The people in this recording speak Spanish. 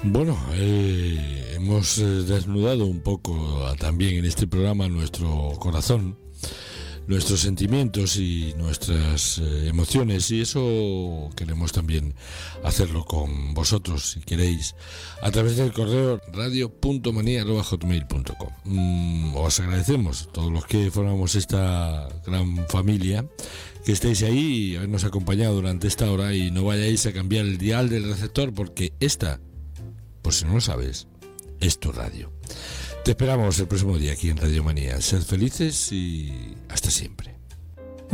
Bueno, hemos desnudado un poco también en este programa nuestro corazón, nuestros sentimientos y nuestras emociones, y eso queremos también hacerlo con vosotros, si queréis, a través del correo radio.manía@hotmail.com. Os agradecemos todos los que formamos esta gran familia, que estéis ahí y habernos acompañado durante esta hora, y no vayáis a cambiar el dial del receptor, porque esta, por si no lo sabes, es tu radio. Te esperamos el próximo día aquí en Radio Manía. Sed felices y hasta siempre.